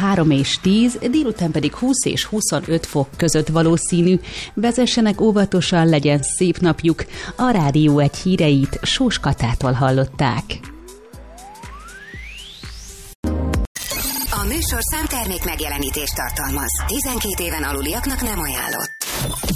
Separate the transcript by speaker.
Speaker 1: 3 és 10, délután pedig 20 és 25 fok között valószínű. Vezessenek óvatosan, legyen szép napjuk. A Rádió 1 híreit Sós Katától hallották.
Speaker 2: A műsorszám termék megjelenítést tartalmaz. 12 éven aluliaknak nem ajánlott.